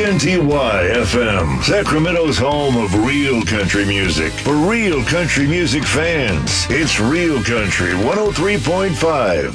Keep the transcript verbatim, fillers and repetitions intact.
N T Y F M, Sacramento's home of real country music. For real country music fans, it's Real Country one oh three point five.